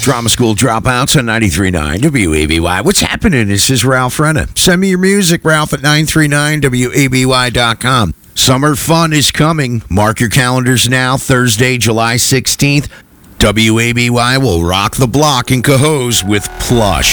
Drama School Dropouts on 93.9 WABY. What's happening? This is Ralph Renna. Send me your music, Ralph, at 939WABY.com. Summer fun is coming. Mark your calendars now. Thursday, July 16th. WABY will rock the block in Cohoes with Plush.